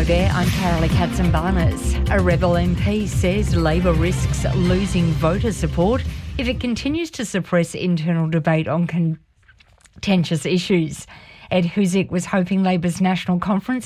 Hello there, I'm Carolee Katzenbarnes. A Rebel MP says Labor risks losing voter support if it continues to suppress internal debate on contentious issues. Ed Husic was hoping Labor's national conference,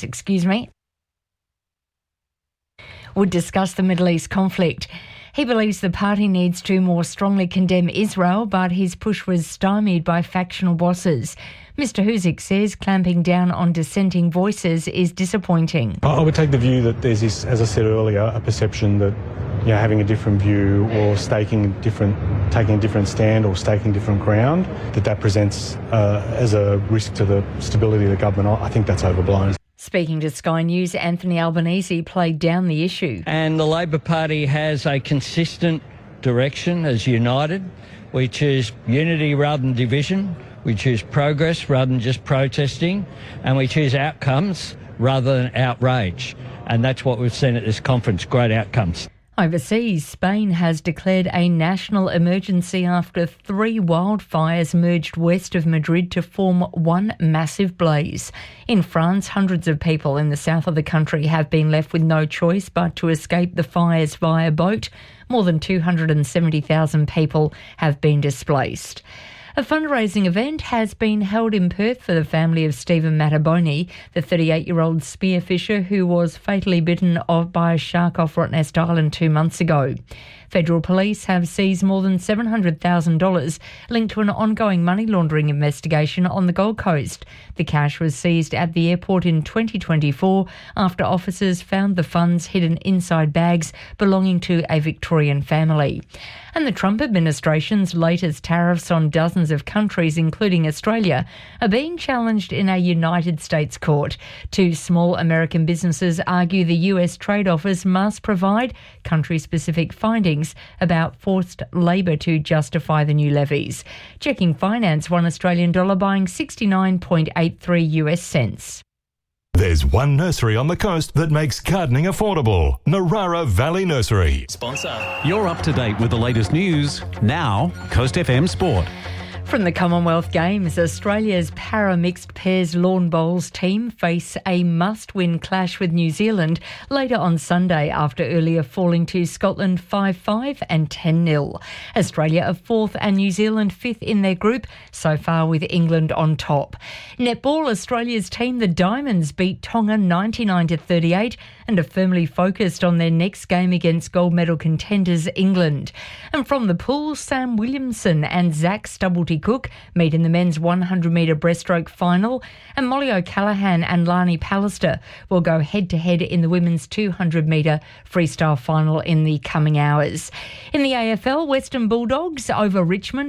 would discuss the Middle East conflict. He believes the party needs to more strongly condemn Israel, but his push was stymied by factional bosses. Mr Husic says clamping down on dissenting voices is disappointing. I would take the view that there's this, as I said earlier, a perception that having a different view or taking a different stand or staking different ground, that presents as a risk to the stability of the government. I think that's overblown. Speaking to Sky News, Anthony Albanese played down the issue. And the Labor Party has a consistent direction as united. We choose unity rather than division. We choose progress rather than just protesting. And we choose outcomes rather than outrage. And that's what we've seen at this conference, great outcomes. Overseas, Spain has declared a national emergency after 3 wildfires merged west of Madrid to form one massive blaze. In France, hundreds of people in the south of the country have been left with no choice but to escape the fires via boat. More than 270,000 people have been displaced. A fundraising event has been held in Perth for the family of Stephen Mattaboni, the 38-year-old spearfisher who was fatally bitten by a shark off Rottnest Island 2 months ago. Federal police have seized more than $700,000 linked to an ongoing money laundering investigation on the Gold Coast. The cash was seized at the airport in 2024 after officers found the funds hidden inside bags belonging to a Victorian family. And the Trump administration's latest tariffs on dozens of countries, including Australia, are being challenged in a United States court. 2 small American businesses argue the US Trade Office must provide country-specific findings about forced labour to justify the new levies. Checking Finance, $1 Australian dollar buying 69.83 US cents. There's one nursery on the coast that makes gardening affordable. Narara Valley Nursery. Sponsor. You're up to date with the latest news. Now, Coast FM Sport. From the Commonwealth Games, Australia's para-mixed pairs lawn bowls team face a must-win clash with New Zealand later on Sunday after earlier falling to Scotland 5-5 and 10-0. Australia are 4th and New Zealand 5th in their group, so far with England on top. Netball, Australia's team, the Diamonds, beat Tonga 99-38 and are firmly focused on their next game against gold medal contenders England. And from the pool, Sam Williamson and Zach Stubblety-Cook meet in the men's 100-metre breaststroke final, and Molly O'Callaghan and Lani Pallister will go head-to-head in the women's 200-metre freestyle final in the coming hours. In the AFL, Western Bulldogs over Richmond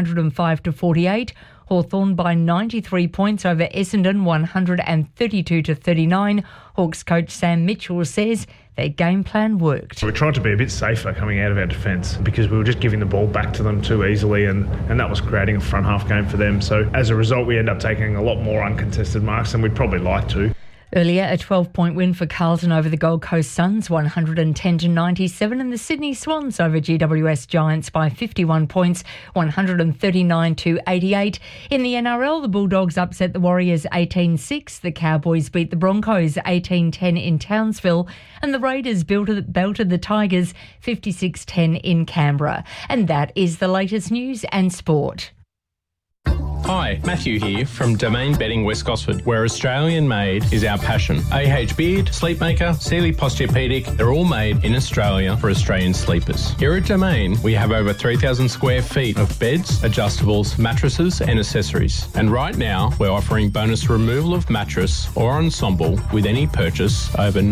105-48, Hawthorn by 93 points over Essendon 132-39. Hawks coach Sam Mitchell says their game plan worked. We tried to be a bit safer coming out of our defence because we were just giving the ball back to them too easily, and that was creating a front half game for them. So as a result, we end up taking a lot more uncontested marks than we'd probably like to. Earlier, a 12-point win for Carlton over the Gold Coast Suns, 110-97, and the Sydney Swans over GWS Giants by 51 points, 139-88. In the NRL, the Bulldogs upset the Warriors 18-6, the Cowboys beat the Broncos 18-10 in Townsville, and the Raiders belted the Tigers 56-10 in Canberra. And that is the latest news and sport. Hi, Matthew here from Domain Bedding West Gosford, where Australian made is our passion. AH Beard, Sleepmaker, Sealy Posturepedic, they're all made in Australia for Australian sleepers. Here at Domain, we have over 3,000 square feet of beds, adjustables, mattresses and accessories. And right now, we're offering bonus removal of mattress or ensemble with any purchase over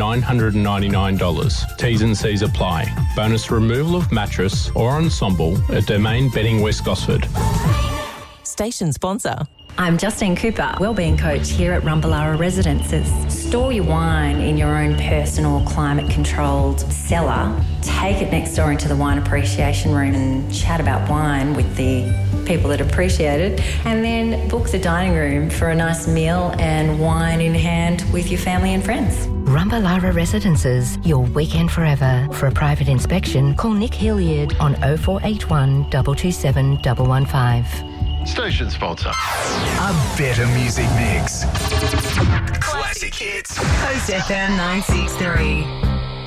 $999. T's and C's apply. Bonus removal of mattress or ensemble at Domain Bedding West Gosford. Station sponsor. I'm Justine Cooper, wellbeing coach here at Rumballara Residences. Store your wine in your own personal climate-controlled cellar. Take it next door into the wine appreciation room and chat about wine with the people that appreciate it. And then book the dining room for a nice meal and wine in hand with your family and friends. Rumballara Residences, your weekend forever. For a private inspection, call Nick Hilliard on 0481 227 115. Station sponsor. A better music mix. Classic hits. Coast FM 963.